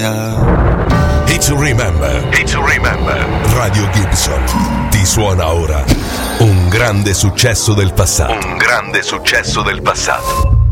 Hit to Remember. Hit to Remember. Radio Gibson ti suona ora un grande successo del passato. Un grande successo del passato.